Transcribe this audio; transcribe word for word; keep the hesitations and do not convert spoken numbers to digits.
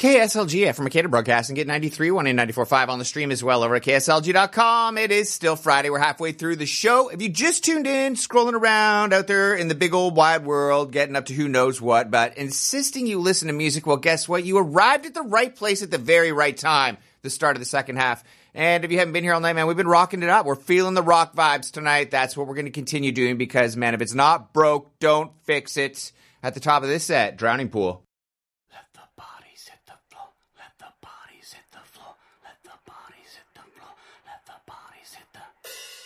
K S L G from Mercator Broadcasting. Get ninety-three point one and ninety-four point five on the stream as well over at K S L G dot com. It is still Friday. We're halfway through the show. If you just tuned in, scrolling around out there in the big old wide world, getting up to who knows what, but insisting you listen to music, well, guess what? You arrived at the right place at the very right time, the start of the second half. And if you haven't been here all night, man, we've been rocking it up. We're feeling the rock vibes tonight. That's what we're going to continue doing because, man, if it's not broke, don't fix it. At the top of this set, Drowning Pool.